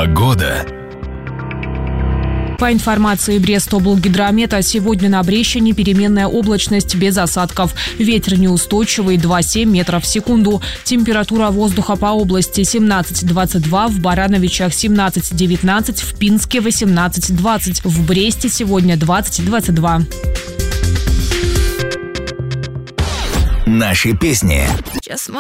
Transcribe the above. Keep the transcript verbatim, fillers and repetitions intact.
Погода. По информации Брестоблгидромета, сегодня на Брещине переменная облачность без осадков. Ветер неустойчивый два целых семь метров в секунду. Температура воздуха по области семнадцать двадцать два, в Барановичах семнадцать девятнадцать, в Пинске восемнадцать двадцать, в Бресте сегодня двадцать двадцать два. Наши песни.